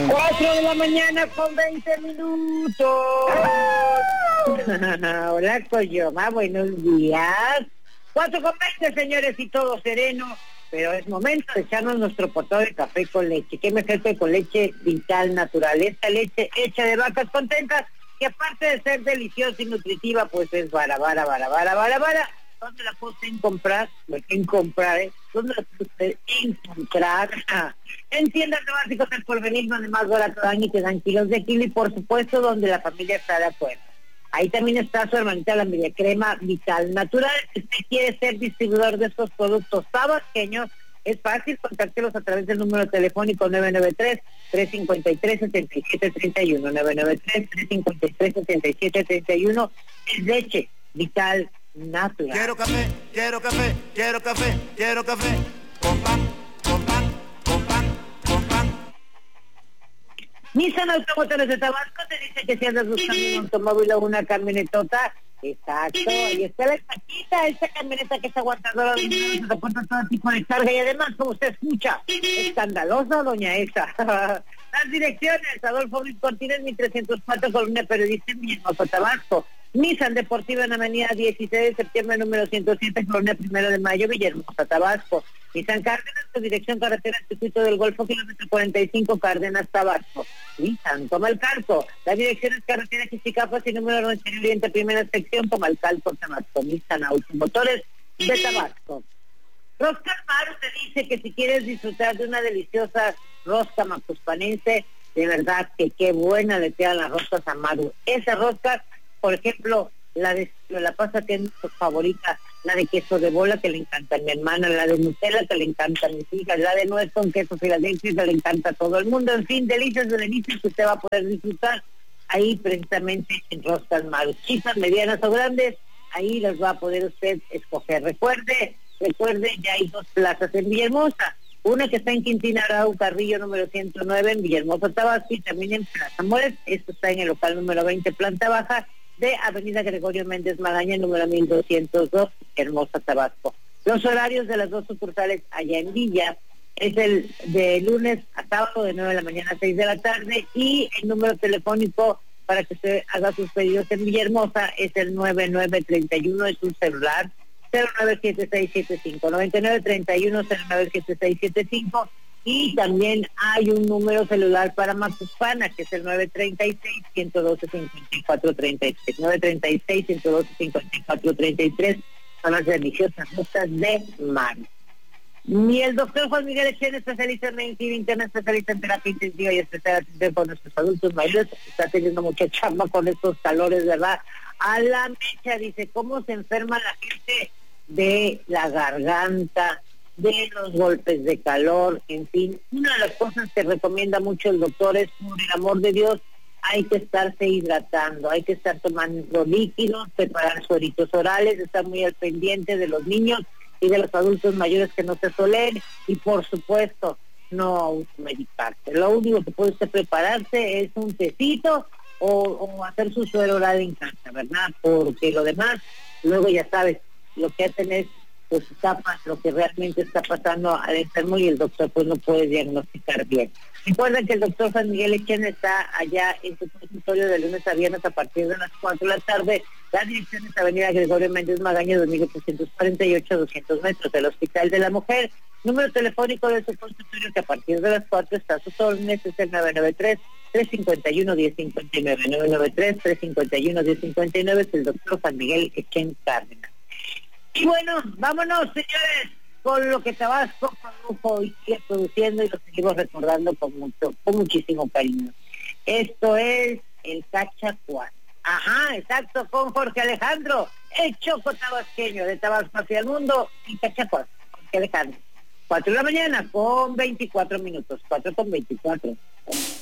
4 de la mañana con 20 minutos. Hola, Coyoma, buenos días. 4:20, señores, y todo sereno. Pero es momento de echarnos nuestro potón de café con leche. ¿Qué mejor que con leche Vital Natural? Esta leche hecha de vacas contentas, que aparte de ser deliciosa y nutritiva, pues es vara. ¿Dónde la puede usted comprar? ¿Dónde la puede usted encontrar? En tiendas de básicos del porvenir, donde más barato dan y te dan kilos de kilo, y por supuesto donde la familia está de acuerdo. Ahí también está su hermanita, la media crema Vital Natural. Si usted quiere ser distribuidor de estos productos tabasqueños, es fácil, contáctelos a través del número telefónico 993-353-7731, 993-353-7731. Es leche Vital Natural. Quiero café, quiero café, quiero café, quiero café, con pan, con pan, con pan, con pan. Nissan Automotores de Tabasco te dice que si andas buscando un automóvil o una camionetota, exacto, y está la taquita, esta camioneta que es aguantadora de se soporta todo tipo de carga, y además, como usted escucha, escandalosa, doña esa. Las direcciones: Adolfo Ruiz Cortines, 1304, Colonia Periodista, en Villahermosa, Tabasco. Nissan Deportiva en Avenida 16 de septiembre, número 107, Colonia 1 de Mayo, Villahermosa, Tabasco. Nissan Cárdenas, con dirección carretera Circuito del Golfo, kilómetro 45, Cárdenas, Tabasco. Nissan Comalcalco, la dirección es carretera Chichicapas y número 91 Oriente, primera sección, Comalcalco, Tabasco. Nissan Automotores de Tabasco. Rosca Maru te dice que si quieres disfrutar de una deliciosa rosca macuspanense, de verdad que qué buena le quedan las roscas a Maru. Esa rosca, por ejemplo, la de la pasa, que es mi favorita, la de queso de bola, que le encanta a mi hermana, la de Nutella, que le encanta a mis hijas, la de nuez con queso Filadelfia, que le encanta a todo el mundo. En fin, delicias de delicias que usted va a poder disfrutar ahí precisamente en Roscas Maru. Chicas, medianas o grandes, ahí las va a poder usted escoger. Recuerde, ya hay 2 plazas en Villahermosa. Una que está en Quintina Arau Carrillo, número 109, en Villahermosa, Tabasco, y también en Plaza Mores. Esto está en el local número 20, planta baja, de Avenida Gregorio Méndez Magaña, número 1202, Hermosa, Tabasco. Los horarios de las 2 sucursales allá en Villa es el de lunes a sábado, de 9 de la mañana a 6 de la tarde, y el número telefónico para que usted haga sus pedidos en Villahermosa es el 9931, es un celular, 097675, 9931 097675, y también hay un número celular para Macuspana, que es el 936-112-5433, 936-112-5433, son las deliciosas roscas de mar. Y el doctor Juan Miguel Echén, especialista en medicina interna, especialista en terapia intensiva y especialista con nuestros adultos mayores, está teniendo mucha chamba con estos calores, ¿verdad? A la mecha, dice, ¿cómo se enferma la gente de la garganta, de los golpes de calor? En fin, una de las cosas que recomienda mucho el doctor es, por el amor de Dios, hay que estarse hidratando, hay que estar tomando líquidos, preparar sueritos orales, estar muy al pendiente de los niños y de los adultos mayores que no se solen, y por supuesto no automedicarse. Lo único que puede usted prepararse es un tecito o hacer su suero oral en casa, ¿verdad? Porque lo demás, luego ya sabes, lo que hacen es pues tapa lo que realmente está pasando al enfermo, y el doctor pues no puede diagnosticar bien. Recuerden que el doctor Juan Miguel Echén está allá en su consultorio de lunes a viernes a partir de las 4 de la tarde. La dirección es Avenida Gregorio Méndez Magaña, 2848, 200 metros del Hospital de la Mujer. Número telefónico de su consultorio, que a partir de las 4 está a sus órdenes, es el 993-351-1059, 993-351-1059, es el doctor Juan Miguel Echén Cárdenas. Y bueno, vámonos, señores, con lo que Tabasco produjo y sigue produciendo, y lo seguimos recordando con muchísimo cariño. Esto es el Cachacuás. Ajá, exacto, con Jorge Alejandro, el choco tabasqueño, de Tabasco hacia el mundo, y Cachacuás, Jorge Alejandro. 4 de la mañana con 24 minutos, 4:24.